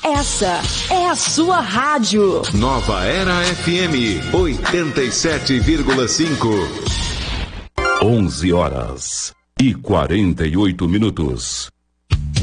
Essa é a sua rádio. Nova Era FM 87,5. 11h48.